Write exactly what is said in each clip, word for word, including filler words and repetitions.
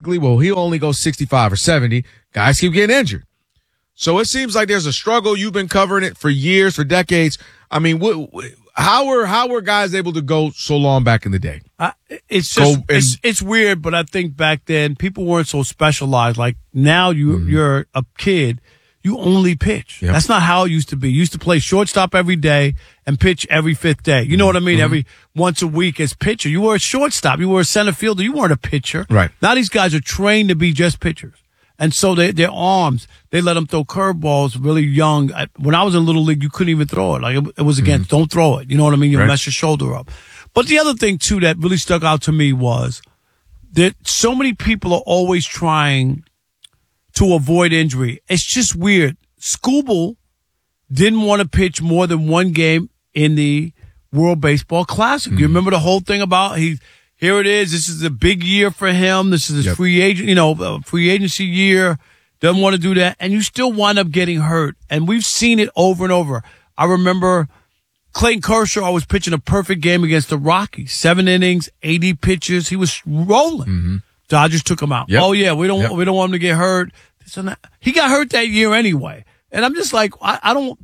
statistically, well, he'll only go sixty-five or seventy. Guys keep getting injured. So it seems like there's a struggle. You've been covering it for years, for decades. I mean, what, how were how were guys able to go so long back in the day? Uh, it's just it's, it's weird, but I think back then people weren't so specialized. Like now, you mm-hmm. you're a kid, you only pitch. Yep. That's not how it used to be. You used to play shortstop every day and pitch every fifth day. You know what I mean? Mm-hmm. Every once a week as pitcher. You were a shortstop. You were a center fielder. You weren't a pitcher. Right. Now these guys are trained to be just pitchers. And so they, their arms, they let them throw curveballs really young. When I was in Little League, you couldn't even throw it. Like it, it was against, mm-hmm. don't throw it. You know what I mean? You right. mess your shoulder up. But the other thing, too, that really stuck out to me was that so many people are always trying to avoid injury. It's just weird. Skubal didn't want to pitch more than one game in the World Baseball Classic. Mm-hmm. You remember the whole thing about he here it is. This is a big year for him. This is his yep. free agent, you know, free agency year. Doesn't want to do that. And you still wind up getting hurt. And we've seen it over and over. I remember Clayton Kershaw was pitching a perfect game against the Rockies. Seven innings, eighty pitches. He was rolling. Mm-hmm. Dodgers took him out. Yep. Oh yeah, we don't yep. we don't want him to get hurt. He got hurt that year anyway. And I'm just like, I, I don't.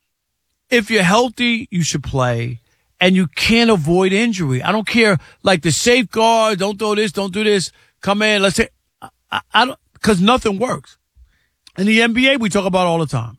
If you're healthy, you should play. And you can't avoid injury. I don't care, like the safeguard, don't do this, don't do this. Come in, let's say, I, I don't, because nothing works. In the N B A, we talk about all the time.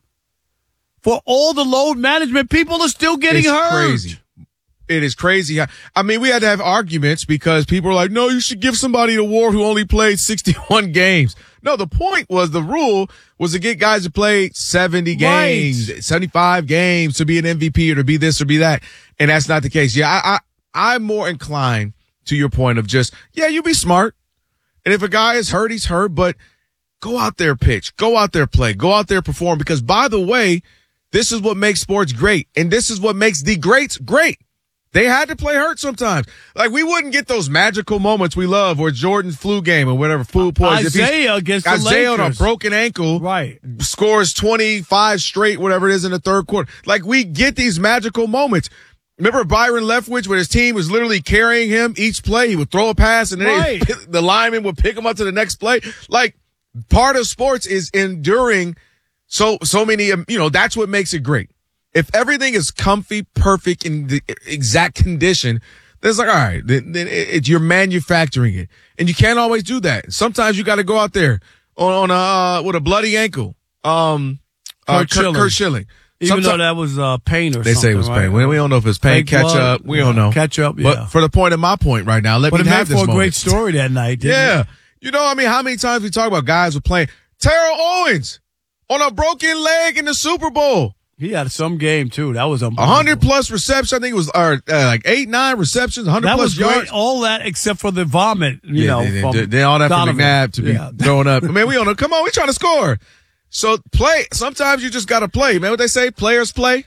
For all the load management, people are still getting it's hurt. Crazy. It is crazy. I mean, we had to have arguments because people were like, no, you should give somebody an award who only played sixty-one games. No, the point was the rule was to get guys to play seventy games, right. seventy-five games to be an M V P or to be this or be that. And that's not the case. Yeah, I, I, I'm more inclined to your point of just, yeah, you be smart. And if a guy is hurt, he's hurt, but go out there, pitch, go out there, play, go out there, perform. Because by the way, this is what makes sports great. And this is what makes the greats great. They had to play hurt sometimes. Like, we wouldn't get those magical moments we love where Jordan's flu game or whatever, food poison. Isaiah against the Isaiah Lakers. on a broken ankle. Right. Scores twenty-five straight, whatever it is in the third quarter. Like, we get these magical moments. Remember Byron Leftwich when his team was literally carrying him each play? He would throw a pass and then right. they, the lineman would pick him up to the next play. Like, part of sports is enduring so, so many, you know, that's what makes it great. If everything is comfy, perfect, in the exact condition, then it's like, all right, then, then it, it, you're manufacturing it. And you can't always do that. Sometimes you got to go out there on, on a, uh, with a bloody ankle. Um, uh, Kurt, Schilling. Kurt Schilling. Even Sometimes, though that was uh, pain or they something. They say it was right? pain. We, we don't know if it's pain, Fake catch blood, up. We yeah, don't know. Catch up, yeah. But for the point of my point right now, let but me it have this for a moment. great story that night, didn't yeah. it? You know, I mean, how many times we talk about guys who playing Terrell Owens on a broken leg in the Super Bowl. He had some game, too. That was unbelievable. one hundred plus receptions. I think it was uh, uh, like eight, nine receptions, one hundred that plus was yards. Great. All that except for the vomit, you yeah, know. They, from they, they all that Donovan. from McNabb to be yeah. throwing up. Man, we don't know. Come on, we trying to score. So play. Sometimes you just got to play. Man, what they say? Players play.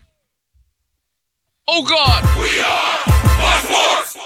Oh, God. We are Fox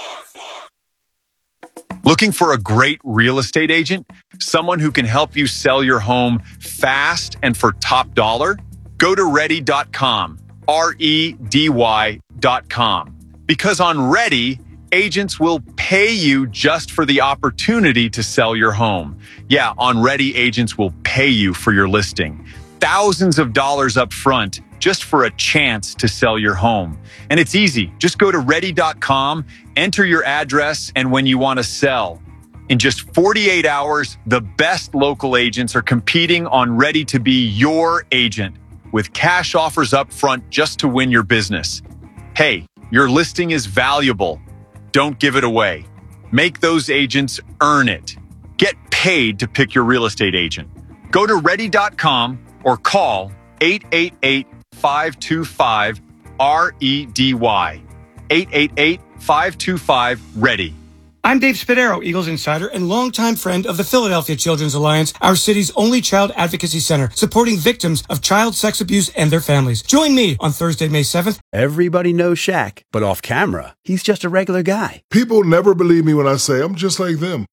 Sports. Looking for a great real estate agent? Someone who can help you sell your home fast and for top dollar? Go to ready dot com. R E D Y dot com. Because on Ready, agents will pay you just for the opportunity to sell your home. Yeah, on Ready, agents will pay you for your listing. Thousands of dollars up front just for a chance to sell your home. And it's easy. Just go to ready dot com, enter your address, and when you want to sell. In just forty-eight hours, the best local agents are competing on Ready to be your agent, with cash offers up front just to win your business. Hey, your listing is valuable. Don't give it away. Make those agents earn it. Get paid to pick your real estate agent. Go to ready dot com or call eight eight eight, five two five, R E D Y. eight eight eight, five two five, READY. I'm Dave Spadaro, Eagles insider and longtime friend of the Philadelphia Children's Alliance, our city's only child advocacy center, supporting victims of child sex abuse and their families. Join me on Thursday, May seventh. Everybody knows Shaq, but off camera, he's just a regular guy. People never believe me when I say I'm just like them.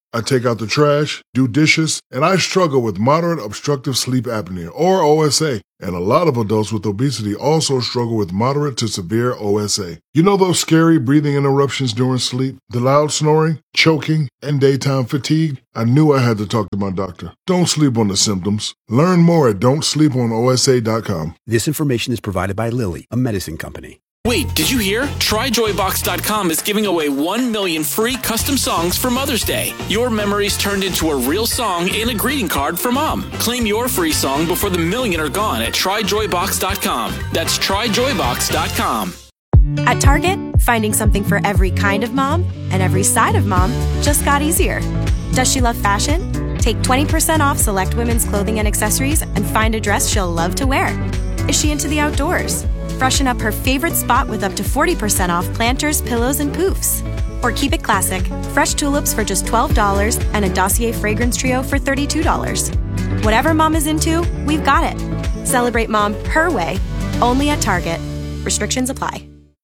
I take out the trash, do dishes, and I struggle with moderate obstructive sleep apnea, or O S A. And a lot of adults with obesity also struggle with moderate to severe O S A. You know those scary breathing interruptions during sleep? The loud snoring, choking, and daytime fatigue? I knew I had to talk to my doctor. Don't sleep on the symptoms. Learn more at don't sleep on O S A dot com. This information is provided by Lilly, a medicine company. Wait, did you hear? try joy box dot com is giving away one million free custom songs for Mother's Day. Your memories turned into a real song and a greeting card for Mom. Claim your free song before the million are gone at try joy box dot com. That's try joy box dot com. At Target, finding something for every kind of mom and every side of mom just got easier. Does she love fashion? Take twenty percent off select women's clothing and accessories and find a dress she'll love to wear. Is she into the outdoors? Freshen up her favorite spot with up to forty percent off planters, pillows, and poofs. Or keep it classic, fresh tulips for just twelve dollars and a Dossier fragrance trio for thirty-two dollars. Whatever mom is into, we've got it. Celebrate mom her way, only at Target. Restrictions apply.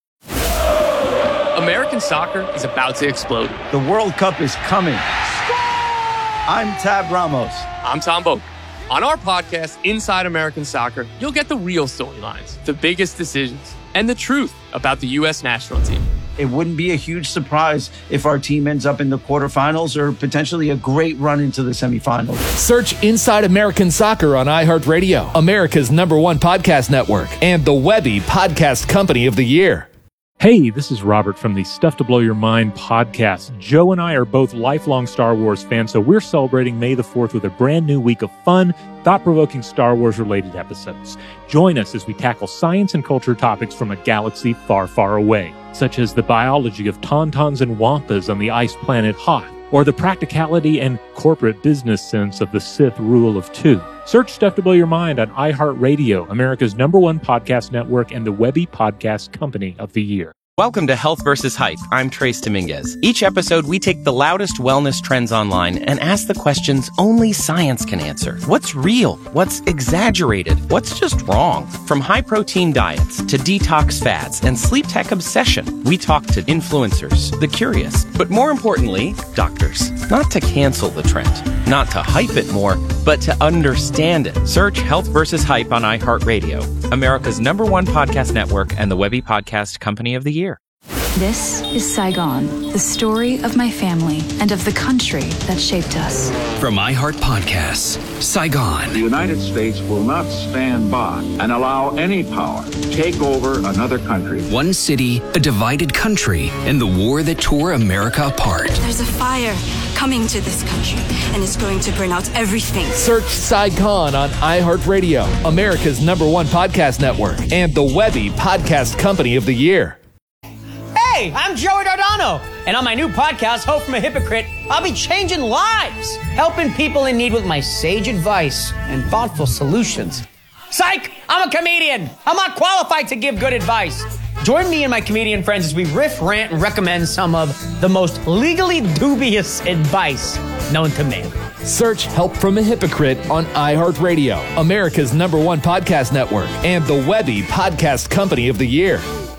American soccer is about to explode. The World Cup is coming. I'm Tab Ramos. I'm Tom Boak. On our podcast, Inside American Soccer, you'll get the real storylines, the biggest decisions, and the truth about the U S national team. It wouldn't be a huge surprise if our team ends up in the quarterfinals or potentially a great run into the semifinals. Search Inside American Soccer on iHeartRadio, America's number one podcast network, and the Webby Podcast Company of the Year. Hey, this is Robert from the Stuff to Blow Your Mind podcast. Joe and I are both lifelong Star Wars fans, so we're celebrating May the fourth with a brand new week of fun, thought-provoking Star Wars-related episodes. Join us as we tackle science and culture topics from a galaxy far, far away, such as the biology of tauntauns and wampas on the ice planet Hoth, or the practicality and corporate business sense of the Sith rule of two. Search Stuff to Blow Your Mind on iHeartRadio, America's number one podcast network, and the Webby Podcast Company of the Year. Welcome to Health versus Hype. I'm Trace Dominguez. Each episode, we take the loudest wellness trends online and ask the questions only science can answer. What's real? What's exaggerated? What's just wrong? From high-protein diets to detox fads and sleep tech obsession, we talk to influencers, the curious, but more importantly, doctors. Not to cancel the trend, not to hype it more, but to understand it. Search Health versus Hype on iHeartRadio, America's number one podcast network, and the Webby Podcast Company of the Year. This is Saigon, the story of my family and of the country that shaped us. From iHeart Podcasts, Saigon. The United States will not stand by and allow any power to take over another country. One city, a divided country, and the war that tore America apart. There's a fire coming to this country, and it's going to burn out everything. Search Saigon on iHeartRadio, America's number one podcast network, and the Webby Podcast Company of the Year. Hey, I'm Joey Dardano, and on my new podcast, Hope from a Hypocrite, I'll be changing lives, helping people in need with my sage advice and thoughtful solutions. Psych! I'm a comedian. I'm not qualified to give good advice. Join me and my comedian friends as we riff, rant, and recommend some of the most legally dubious advice known to man. Search Help from a Hypocrite on iHeartRadio, America's number one podcast network, and the Webby Podcast Company of the Year.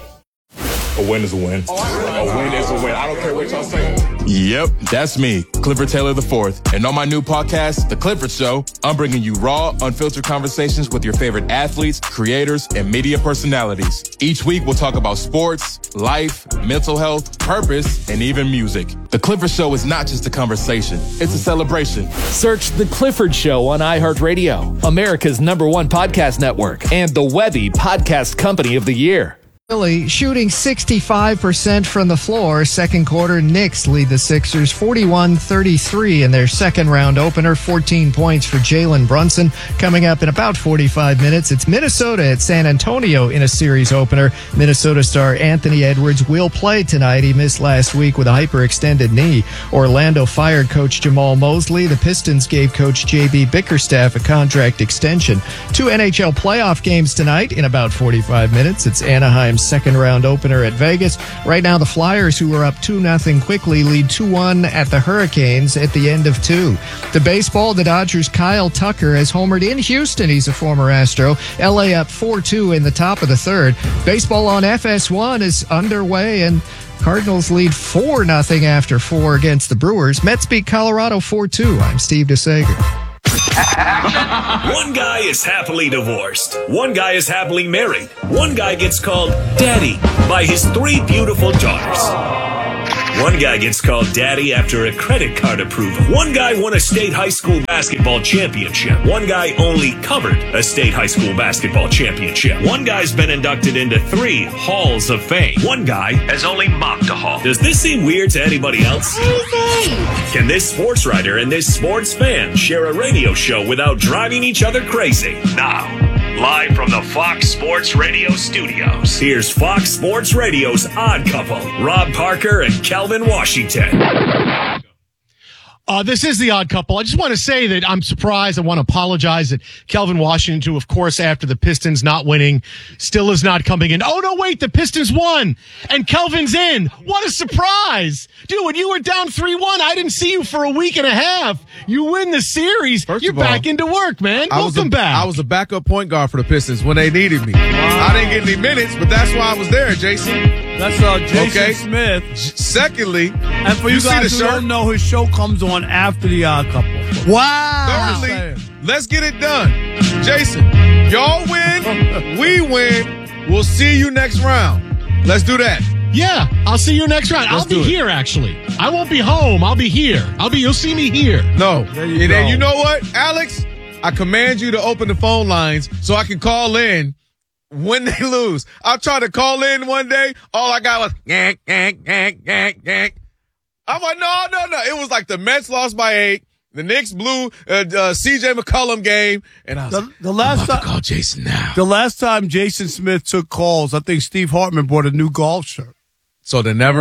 A win is a win. A win is a win. I don't care what y'all say. Yep, that's me, Clifford Taylor the fourth. And on my new podcast, The Clifford Show, I'm bringing you raw, unfiltered conversations with your favorite athletes, creators, and media personalities. Each week, we'll talk about sports, life, mental health, purpose, and even music. The Clifford Show is not just a conversation. It's a celebration. Search The Clifford Show on iHeartRadio, America's number one podcast network, and the Webby Podcast Company of the Year. Philly shooting sixty-five percent from the floor. Second quarter, Knicks lead the Sixers forty-one thirty-three in their second round opener. fourteen points for Jalen Brunson. Coming up in about forty-five minutes, it's Minnesota at San Antonio in a series opener. Minnesota star Anthony Edwards will play tonight. He missed last week with a hyperextended knee. Orlando fired coach Jamal Mosley. The Pistons gave coach J B Bickerstaff a contract extension. Two N H L playoff games tonight in about forty-five minutes. It's Anaheim second round opener at Vegas. Right now, the Flyers, who are up two nothing quickly, lead two one at the Hurricanes at the end of two. The baseball, the Dodgers' Kyle Tucker has homered in Houston. He's a former Astro. L A up four two in the top of the third. Baseball on F S one is underway, and Cardinals lead four nothing after four against the Brewers. Mets beat Colorado four two. I'm Steve DeSager. One guy is happily divorced. One guy is happily married. One guy gets called daddy by his three beautiful daughters. One guy gets called daddy after a credit card approval. One guy won a state high school basketball championship. One guy only covered a state high school basketball championship. One guy's been inducted into three halls of fame. One guy has only mopped a hall. Does this seem weird to anybody else? Can this sports writer and this sports fan share a radio show without driving each other crazy? Now, live from the Fox Sports Radio studios, here's Fox Sports Radio's Odd Couple, Rob Parker and Kelvin Washington. Uh, this is the Odd Couple. I just want to say that I'm surprised. I want to apologize that Kelvin Washington, who, of course, after the Pistons not winning, still is not coming in. Oh, no, wait, the Pistons won, and Kelvin's in. What a surprise. Dude, when you were down three one, I didn't see you for a week and a half. You win the series. First You're back all, into work, man. I Welcome was a, back. I was a backup point guard for the Pistons when they needed me. Wow. I didn't get any minutes, but that's why I was there, Jason. That's uh, Jason okay. Smith. Secondly, and for you, you guys who don't know, his show comes on after the Odd Couple. Wow. Thirdly, let's get it done. Jason, y'all win, we win. We'll see you next round. Let's do that. Yeah, I'll see you next round. Let's I'll be here, actually. I won't be home. I'll be here. I'll be. You'll see me here. No. There you and go. then you know what, Alex? I command you to open the phone lines so I can call in when they lose. I'll try to call in one day. All I got was yank, yank, yank, yank, yank. I'm like, no, no, no. It was like the Mets lost by eight. The Knicks blew uh, uh, C J McCollum game. And I was the, like, the last I'm about time, to call Jason now. The last time Jason Smith took calls, I think Steve Hartman bought a new golf shirt. So they never.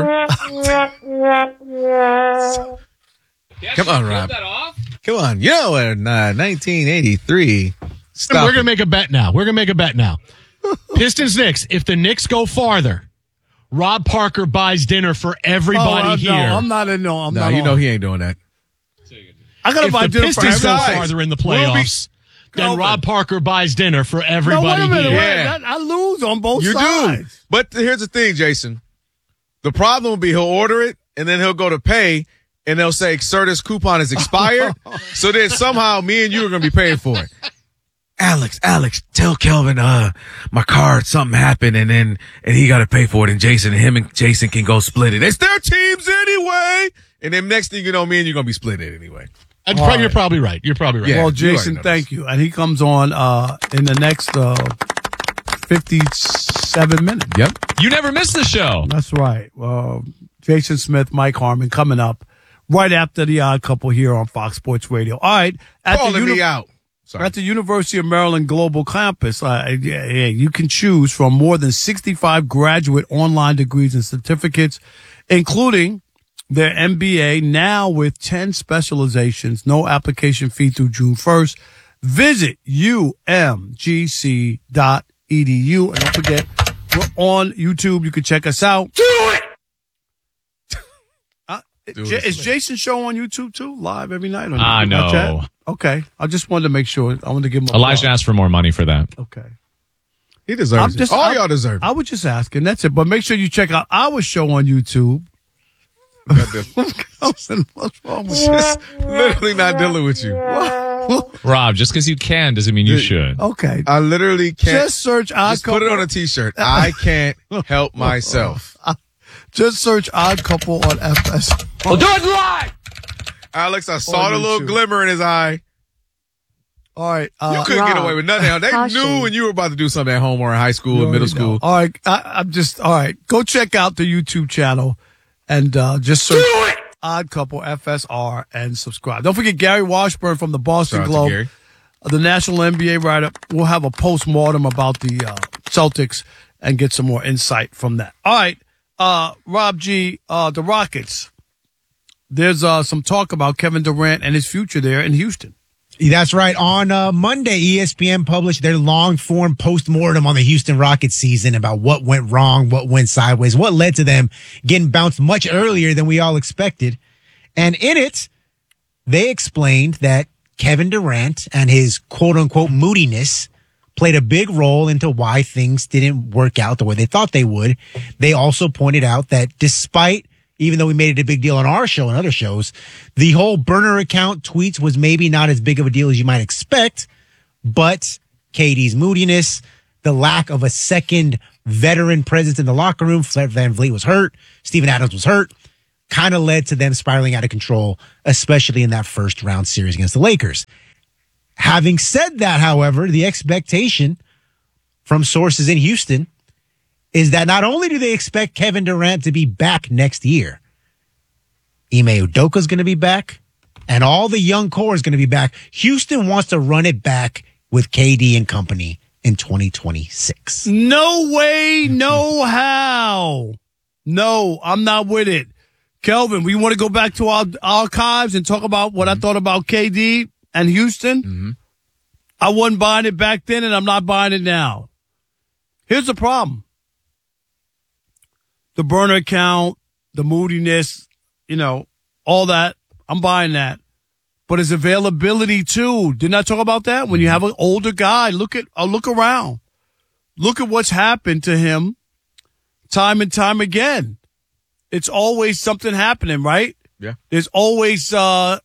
Come on, Rob. Come on. You know, in uh, nineteen eighty-three. Stop We're it. going to make a bet now. We're going to make a bet now. Pistons Knicks. If the Knicks go farther, Rob Parker buys dinner for everybody oh, uh, here. No, I'm not in. No, I'm no, not. you on. know he ain't doing that. I gotta if buy the dinner Pistons for go everybody. farther in the playoffs, we'll be, then Rob Parker buys dinner for everybody no, wait a minute, here. wait, that, I lose on both you sides. do. But here's the thing, Jason. The problem will be he'll order it, and then he'll go to pay, and they'll say, sir, this coupon is expired. So then somehow me and you are going to be paying for it. Alex, Alex, tell Kelvin, uh, my card, something happened, and then, and he got to pay for it, and Jason, and him and Jason can go split it. It's their teams anyway. And then next thing you know, me and you're going to be split it anyway. And pro- right. You're probably right. You're probably right. Yeah, well, Jason, thank you. And he comes on uh, in the next uh, fifty-seven minutes. Yep. You never miss the show. That's right. Uh, Jason Smith, Mike Harmon coming up right after the Odd Couple here on Fox Sports Radio. All right. At Calling the uni- me out. Sorry. At the University of Maryland Global Campus, uh, yeah, yeah, you can choose from more than sixty-five graduate online degrees and certificates, including their M B A, now with ten specializations. No application fee through June first. Visit U M G C dot E D U. And don't forget, we're on YouTube. You can check us out. Do it! Uh, Do J- it. Is Jason's show on YouTube too? Live every night? Ah, uh, no. Okay. I just wanted to make sure. I wanted to give him a Elijah call. asked for more money for that. Okay. He deserves just, it. All I, y'all deserve it. I was just asking. That's it. But make sure you check out our show on YouTube. What's wrong with Just literally not dealing with you. Rob, just because you can doesn't mean you should. Okay. I literally can't. Just search Odd Just Couple. put it on a t-shirt. I can't help myself. Just search Odd Couple on F S. We'll do it live! Alex, I saw On the little YouTube. glimmer in his eye. All right. Uh, You couldn't Rob, get away with nothing. They caution. knew when you were about to do something at home or in high school You or middle already know. school. All right. I, I'm just, all right. Go check out the YouTube channel and uh, just search Odd Couple F S R and subscribe. Don't forget Gary Washburn from the Boston Shout out to Globe, Gary. uh, the National N B A writer. We'll have a post-mortem about the uh, Celtics and get some more insight from that. All right. Uh, Rob G., uh, the Rockets. There's uh, some talk about Kevin Durant and his future there in Houston. That's right. On uh, Monday, E S P N published their long-form post-mortem on the Houston Rockets season about what went wrong, what went sideways, what led to them getting bounced much earlier than we all expected. And in it, they explained that Kevin Durant and his quote-unquote moodiness played a big role into why things didn't work out the way they thought they would. They also pointed out that despite, even though we made it a big deal on our show and other shows, the whole burner account tweets was maybe not as big of a deal as you might expect, but K D's moodiness, the lack of a second veteran presence in the locker room, Fred VanVleet was hurt, Steven Adams was hurt, kind of led to them spiraling out of control, especially in that first round series against the Lakers. Having said that, however, the expectation from sources in Houston is that not only do they expect Kevin Durant to be back next year, Ime Udoka's going to be back, and all the young core is going to be back. Houston wants to run it back with K D and company in twenty twenty-six. No way, no how. No, I'm not with it. Kelvin, we want to go back to our archives and talk about what mm-hmm. I thought about K D and Houston? Mm-hmm. I wasn't buying it back then, and I'm not buying it now. Here's the problem. The burner account, the moodiness, you know, all that. I'm buying that. But his availability, too. Didn't I talk about that? When you have an older guy, look at, uh, look around. Look at what's happened to him time and time again. It's always something happening, right? Yeah. There's always uh,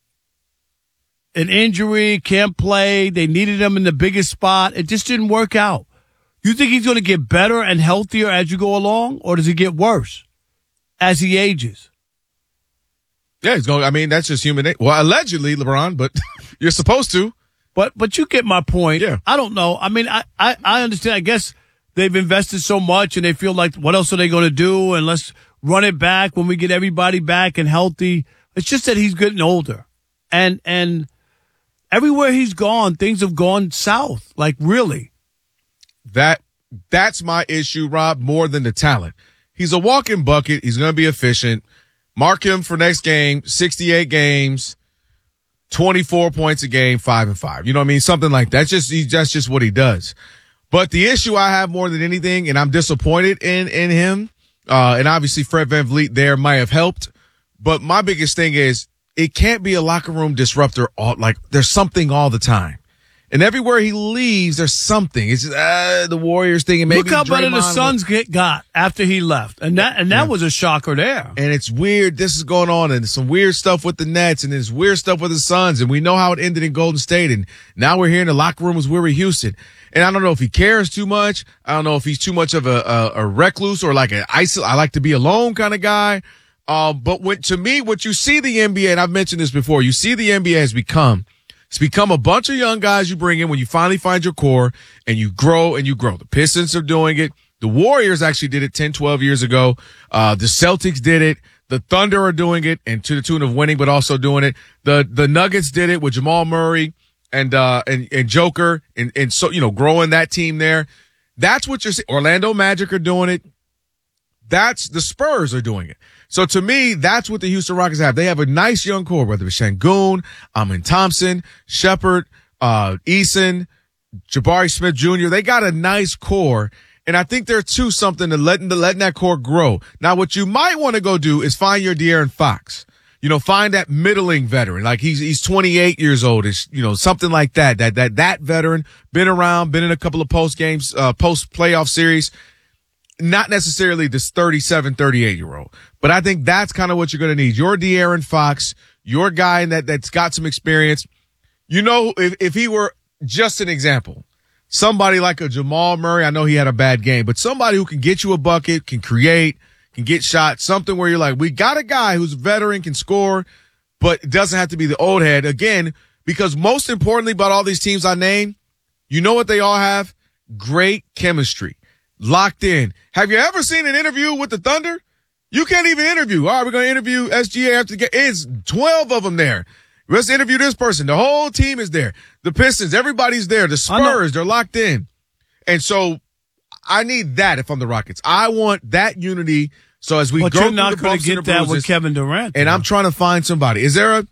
an injury, can't play. They needed him in the biggest spot. It just didn't work out. You think he's going to get better and healthier as you go along, or does he get worse as he ages? Yeah, he's going. I mean, that's just human. Well, allegedly, LeBron, but you're supposed to. But but you get my point. Yeah. I don't know. I mean, I, I, I understand. I guess they've invested so much, and they feel like, what else are they going to do? And let's run it back when we get everybody back and healthy. It's just that he's getting older, and and everywhere he's gone, things have gone south. Like, really. That that's my issue, Rob, more than the talent. He's a walking bucket. He's going to be efficient. Mark him for next game, sixty-eight games, twenty-four points a game, five and five. You know what I mean? Something like that. That's just, he, that's just what he does. But the issue I have more than anything, and I'm disappointed in, in him, uh, and obviously Fred VanVleet there might have helped. But my biggest thing is it can't be a locker room disruptor. All, like there's something all the time. And everywhere he leaves, there's something. It's just, uh, the Warriors thing. And maybe look how better the Draymond Suns get got after he left, and that and that yeah. was a shocker there. And it's weird. This is going on, and some weird stuff with the Nets, and there's weird stuff with the Suns, and we know how it ended in Golden State, and now we're here in the locker room as we're in Houston. And I don't know if he cares too much. I don't know if he's too much of a a, a recluse or like an isol. I like to be alone kind of guy. Um, but when to me, what you see the N B A, and I've mentioned this before, you see the N B A has become. It's become a bunch of young guys you bring in when you finally find your core and you grow and you grow. The Pistons are doing it. The Warriors actually did it ten, twelve years ago. Uh, the Celtics did it. The Thunder are doing it, and to the tune of winning, but also doing it. The, the Nuggets did it with Jamal Murray and, uh, and, and Joker and, and so, you know, growing that team there. That's what you're seeing. Orlando Magic are doing it. That's the Spurs are doing it. So to me, that's what the Houston Rockets have. They have a nice young core, whether it's Şengün, Amin Thompson, Shepard, uh, Eason, Jabari Smith Junior They got a nice core. And I think they're too something to letting, to letting that core grow. Now, what you might want to go do is find your De'Aaron Fox. You know, find that middling veteran. Like he's, he's twenty-eight years old. It's, you know, something like that. That, that, that veteran, been around, been in a couple of post games, uh, post playoff series. Not necessarily this thirty-seven, thirty-eight year old, but I think that's kind of what you're going to need. Your De'Aaron Fox, your guy that, that's got some experience. You know, if, if he were just an example, somebody like a Jamal Murray, I know he had a bad game, but somebody who can get you a bucket, can create, can get shots, something where you're like, we got a guy who's a veteran, can score, but it doesn't have to be the old head. Again, because most importantly about all these teams I named, you know what they all have? Great chemistry. Locked in. Have you ever seen an interview with the Thunder? You can't even interview. All right, we're going to interview S G A after the game. It's twelve of them there. Let's interview this person. The whole team is there. The Pistons, everybody's there. The Spurs, they're locked in. And so I need that if I'm the Rockets. I want that unity. So as we but go you're through not the going bumps to and get the that bruises, with Kevin Durant. And though. I'm trying to find somebody. Is there a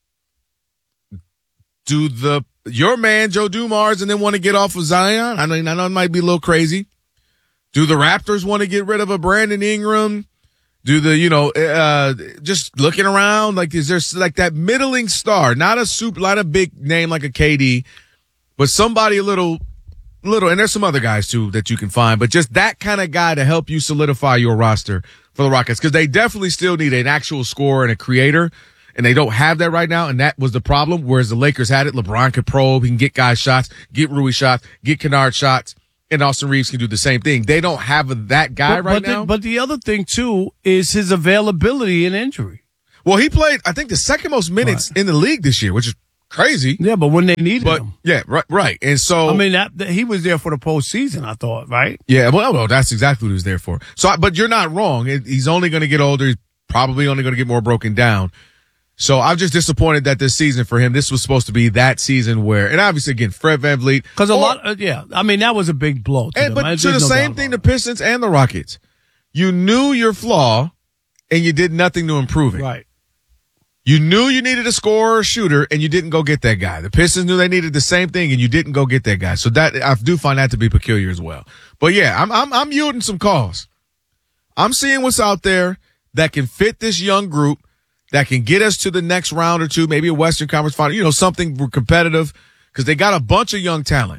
do the your man Joe Dumars and then want to get off of Zion? I mean, I know it might be a little crazy. Do the Raptors want to get rid of a Brandon Ingram? Do the, you know, uh, just looking around, like, is there like that middling star, not a super, not a big name like a K D, but somebody a little, little, and there's some other guys too that you can find, but just that kind of guy to help you solidify your roster for the Rockets, because they definitely still need an actual scorer and a creator, and they don't have that right now, and that was the problem. Whereas the Lakers had it, LeBron could probe, he can get guys shots, get Rui shots, get Kennard shots, and Austin Reeves can do the same thing. They don't have that guy but, right but now. The, but the other thing too is his availability and injury. Well, he played, I think, the second most minutes right. in the league this year, which is crazy. Yeah, but when they needed but, him. Yeah, right, right. And so. I mean, that, that he was there for the postseason, I thought, right? Yeah, well, well that's exactly what he was there for. So, but you're not wrong. He's only going to get older. He's probably only going to get more broken down. So I'm just disappointed that this season for him, this was supposed to be that season where, and obviously, again, Fred VanVleet. Because a lot, uh, yeah, I mean, that was a big blow to and, them. But to the no same thing, the Pistons and the Rockets. You knew your flaw, and you did nothing to improve it. Right. You knew you needed a scorer or a shooter, and you didn't go get that guy. The Pistons knew they needed the same thing, and you didn't go get that guy. So that I do find that to be peculiar as well. But yeah, I'm I'm I'm yielding some calls. I'm seeing what's out there that can fit this young group, that can get us to the next round or two, maybe a Western Conference final, you know, something competitive, because they got a bunch of young talent.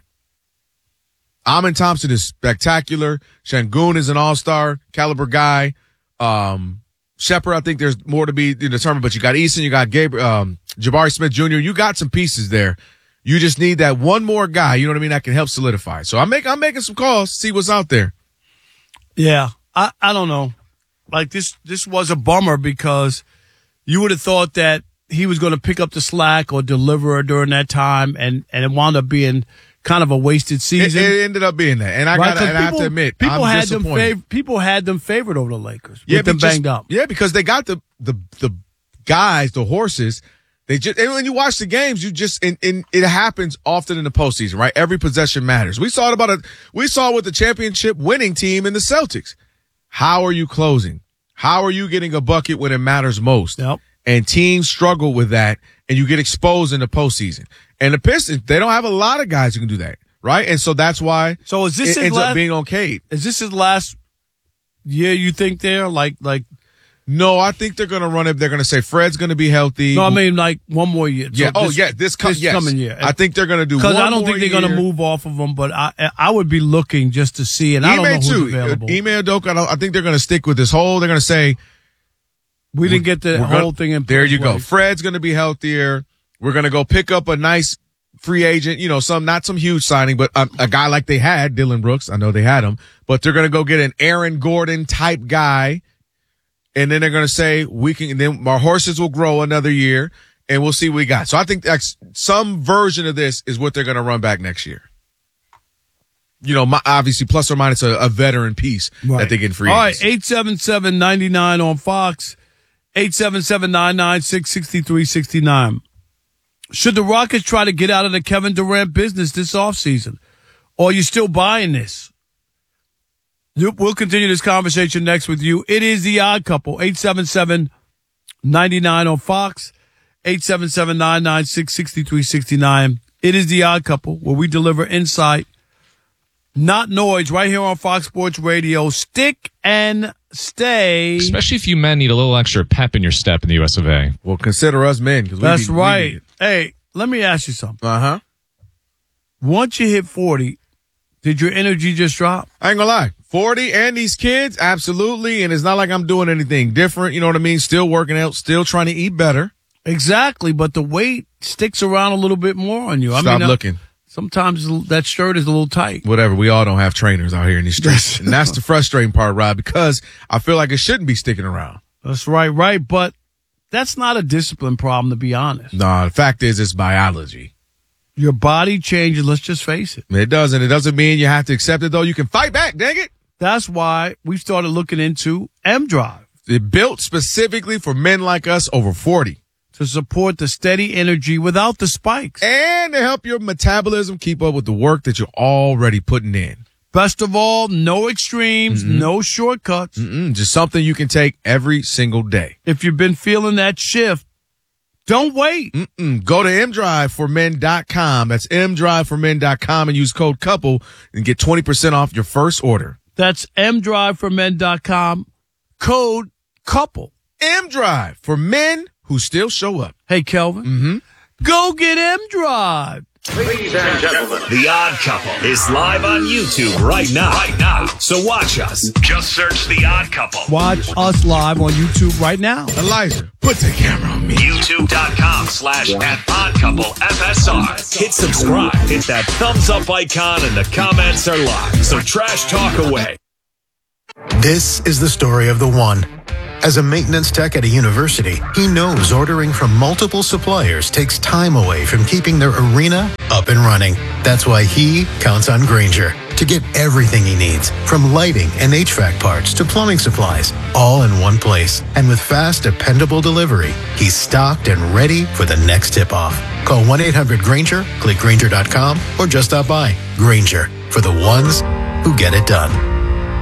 Amen Thompson is spectacular. Şengün is an all-star caliber guy. Um, Shepard, I think there's more to be determined, but you got Eason, you got Gabriel, um, Jabari Smith Junior You got some pieces there. You just need that one more guy, you know what I mean, that can help solidify. So I'm making, I'm making some calls, see what's out there. Yeah. I, I don't know. Like this, this was a bummer because you would have thought that he was going to pick up the slack or deliver during that time, and, and it wound up being kind of a wasted season. It, it ended up being that, and I right? got and I have to admit, people I'm had them disappointed. fav- people had them favored over the Lakers. Yeah, with them just, banged up. Yeah, because they got the the the guys, the horses. They just, and when you watch the games, you just, and, and it happens often in the postseason, right? Every possession matters. We saw it about a, we saw it with the championship winning team in the Celtics. How are you closing? How are you getting a bucket when it matters most? Yep. And teams struggle with that, and you get exposed in the postseason. And the Pistons, they don't have a lot of guys who can do that, right? And so that's why so is this it his ends last, up being on Cade. Is this his last year, you think, there? Like, like, no, I think they're going to run it. They're going to say Fred's going to be healthy. No, I mean, like, one more year. Yeah. So oh, this, yeah. This, com- this yes. coming year. I think they're going to do one Because I don't more think they're year. going to move off of him, but I I would be looking just to see, and Ime I don't know who's too. available. Ime Udoka, I, don't- I think they're going to stick with this whole, they're going to say, we didn't get the whole gonna, thing in There you place. go. Fred's going to be healthier. We're going to go pick up a nice free agent, you know, some, not some huge signing, but a, a guy like they had, Dylan Brooks. I know they had him, but they're going to go get an Aaron Gordon type guy. And then they're going to say, we can, and then our horses will grow another year and we'll see what we got. So I think that's some version of this is what they're going to run back next year. You know, my, obviously plus or minus a, a veteran piece Right. that they get in free All agents. right, eight seven seven, nine nine on Fox, eight seven seven, nine nine six, six three six nine. Should the Rockets try to get out of the Kevin Durant business this offseason? Or are you still buying this? We'll continue this conversation next with you. It is The Odd Couple, eight seven seven, nine nine on Fox, eight seven seven, nine nine six, six three six nine. It is The Odd Couple, where we deliver insight, not noise, right here on Fox Sports Radio. Stick and stay. Especially if you men need a little extra pep in your step in the U S of A. Well, consider us men. Cause That's we be, right. We hey, let me ask you something. uh-huh. Once you hit forty, did your energy just drop? I ain't gonna lie. forty and these kids, absolutely. And it's not like I'm doing anything different. You know what I mean? Still working out, still trying to eat better. Exactly. But the weight sticks around a little bit more on you. I Stop mean, looking. Sometimes that shirt is a little tight. Whatever. We all don't have trainers out here in these streets. And that's the frustrating part, Rob, because I feel like it shouldn't be sticking around. That's right, right. But that's not a discipline problem, to be honest. No, the fact is it's biology. Your body changes. Let's just face it. It doesn't. It doesn't mean you have to accept it, though. You can fight back, dang it. That's why we started looking into M Drive. It built specifically for men like us over forty. To support the steady energy without the spikes. And to help your metabolism keep up with the work that you're already putting in. Best of all, no extremes, mm-hmm. no shortcuts. Mm-mm, just something you can take every single day. If you've been feeling that shift, don't wait. Mm-mm. Go to m drive for men dot com. That's m drive for men dot com and use code COUPLE and get twenty percent off your first order. That's m drive for men dot com. Code COUPLE. M-Drive for men who still show up. Hey, Kelvin. Mm-hmm. Go get M Drive. Ladies and gentlemen, The Odd Couple is live on YouTube right now. Right now. So watch us. Just search The Odd Couple. Watch us live on YouTube right now. Elijah, put the camera on me. YouTube.com slash at Odd Couple F S R. Hit subscribe. Hit that thumbs up icon and the comments are live. So trash talk away. This is the story of the one. As a maintenance tech at a university, he knows ordering from multiple suppliers takes time away from keeping their arena up and running. That's why he counts on Grainger to get everything he needs, from lighting and H V A C parts to plumbing supplies, all in one place. And with fast, dependable delivery, he's stocked and ready for the next tip-off. Call one eight hundred Grainger, click Grainger dot com, or just stop by. Grainger, for the ones who get it done.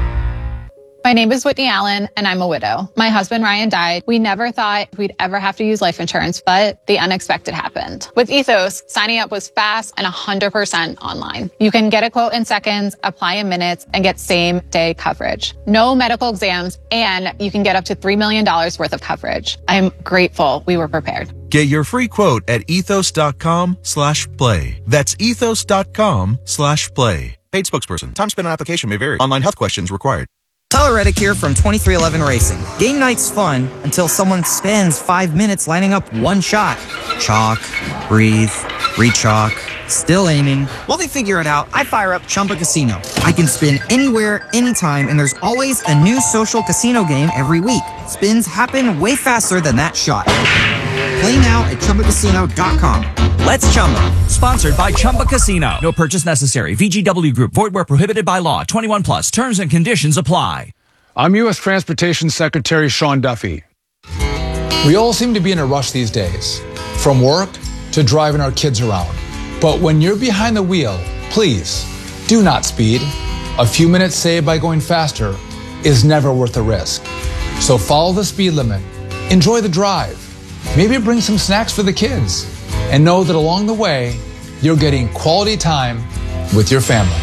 My name is Whitney Allen, and I'm a widow. My husband, Ryan, died. We never thought we'd ever have to use life insurance, but the unexpected happened. With Ethos, signing up was fast and one hundred percent online. You can get a quote in seconds, apply in minutes, and get same-day coverage. No medical exams, and you can get up to three million dollars worth of coverage. I'm grateful we were prepared. Get your free quote at ethos.com slash play. That's ethos.com slash play. Paid spokesperson. Time spent on application may vary. Online health questions required. Tyler Reddick here from twenty-three eleven Racing. Game night's fun until someone spends five minutes lining up one shot. Chalk, breathe, re-chalk, still aiming. While they figure it out, I fire up Chumba Casino. I can spin anywhere, anytime, and there's always a new social casino game every week. Spins happen way faster than that shot. Play now at Chumba Casino dot com. Let's Chumba. Sponsored by Chumba Casino. No purchase necessary. V G W Group. Void where prohibited by law. twenty-one plus. Terms and conditions apply. I'm U S Transportation Secretary Sean Duffy. We all seem to be in a rush these days, from work to driving our kids around. But when you're behind the wheel, please do not speed. A few minutes saved by going faster is never worth the risk. So follow the speed limit. Enjoy the drive. Maybe bring some snacks for the kids. And know that along the way, you're getting quality time with your family.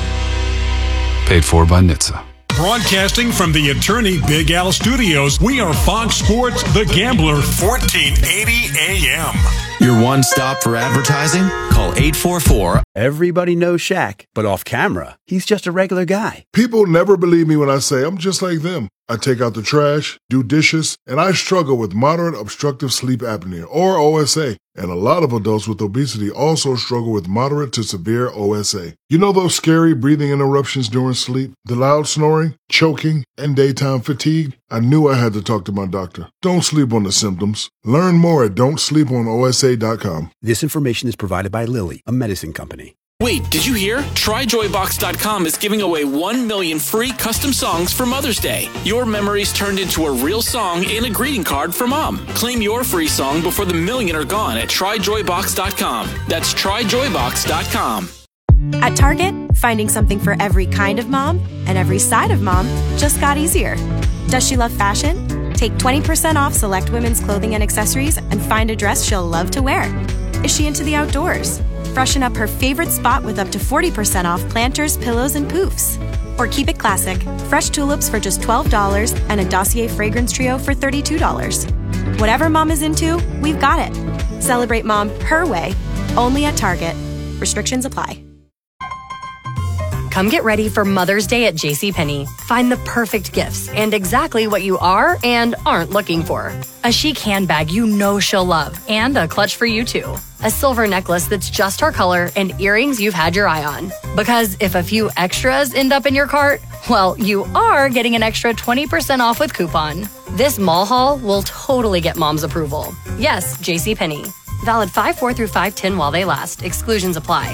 Paid for by N H T S A. Broadcasting from the Attorney Big Al Studios, we are Fox Sports The Gambler, fourteen eighty A M. Your one stop for advertising? Call eight four four. Everybody knows Shaq, but off camera, he's just a regular guy. People never believe me when I say I'm just like them. I take out the trash, do dishes, and I struggle with moderate obstructive sleep apnea, or O S A. And a lot of adults with obesity also struggle with moderate to severe O S A. You know those scary breathing interruptions during sleep, the loud snoring, choking, and daytime fatigue? I knew I had to talk to my doctor. Don't sleep on the symptoms. Learn more at don't sleep on O S A dot com. This information is provided by Lilly, a medicine company. Wait, did you hear? Try joy box dot com is giving away one million free custom songs for Mother's Day. Your memories turned into a real song and a greeting card for Mom. Claim your free song before the million are gone at try joy box dot com. That's try joy box dot com. At Target, finding something for every kind of mom and every side of mom just got easier. Does she love fashion? Take twenty percent off select women's clothing and accessories and find a dress she'll love to wear. Is she into the outdoors? Freshen up her favorite spot with up to forty percent off planters, pillows, and poofs. Or keep it classic, fresh tulips for just twelve dollars and a Dossier fragrance trio for thirty-two dollars. Whatever mom is into, we've got it. Celebrate mom her way, only at Target. Restrictions apply. Come get ready for Mother's Day at JCPenney. Find the perfect gifts and exactly what you are and aren't looking for. A chic handbag you know she'll love and a clutch for you too. A silver necklace that's just her color and earrings you've had your eye on. Because if a few extras end up in your cart, well, you are getting an extra twenty percent off with coupon. This mall haul will totally get mom's approval. Yes, JCPenney. Valid five four through five ten while they last. Exclusions apply.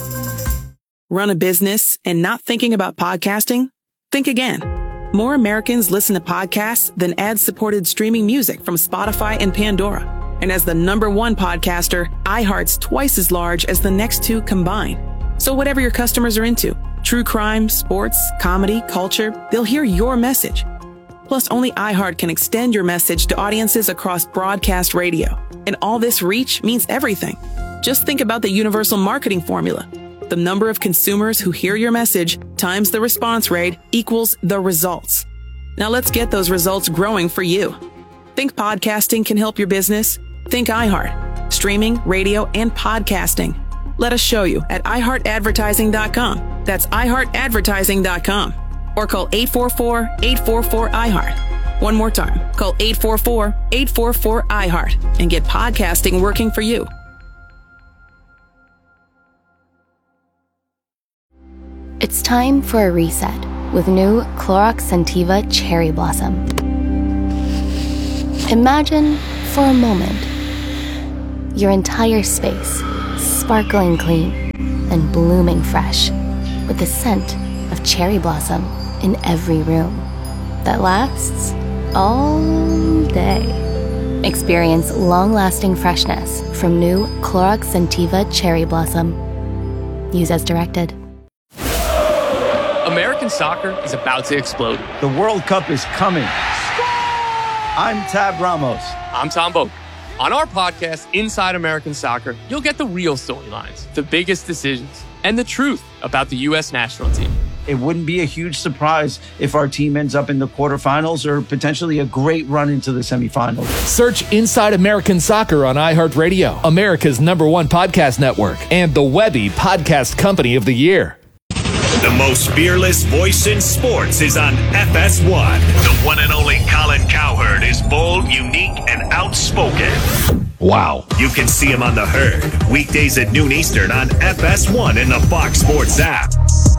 Run a business and not thinking about podcasting? Think again. More Americans listen to podcasts than ad-supported streaming music from Spotify and Pandora. And as the number one podcaster, iHeart's twice as large as the next two combined. So whatever your customers are into, true crime, sports, comedy, culture, they'll hear your message. Plus, only iHeart can extend your message to audiences across broadcast radio. And all this reach means everything. Just think about the universal marketing formula. The number of consumers who hear your message times the response rate equals the results. Now let's get those results growing for you. Think podcasting can help your business? Think iHeart. streaming, radio, and podcasting. Let us show you at i heart advertising dot com. That's i heart advertising dot com. Or call eight four four, eight four four, I heart. One more time, call eight four four, eight four four, I heart and get podcasting working for you. It's time for a reset with new Clorox Scentiva Cherry Blossom. Imagine, for a moment, your entire space sparkling clean and blooming fresh with the scent of cherry blossom in every room that lasts all day. Experience long-lasting freshness from new Clorox Scentiva Cherry Blossom. Use as directed. American soccer is about to explode. The World Cup is coming. I'm Tab Ramos. I'm Tom Boak. On our podcast, Inside American Soccer, you'll get the real storylines, the biggest decisions, and the truth about the U S national team. It wouldn't be a huge surprise if our team ends up in the quarterfinals or potentially a great run into the semifinals. Search Inside American Soccer on iHeartRadio, America's number one podcast network, and the Webby Podcast Company of the Year. The most fearless voice in sports is on F S one. The one and only Colin Cowherd is bold, unique, and outspoken. Wow. You can see him on The Herd, weekdays at noon Eastern on F S one and the Fox Sports app.